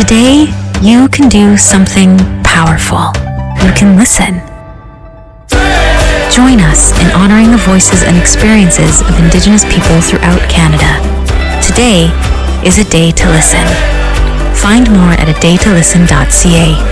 Today, you can do something powerful. You can listen. Join us in honoring the voices and experiences of Indigenous people throughout Canada. Today is a day to listen. Find more at adaytolisten.ca.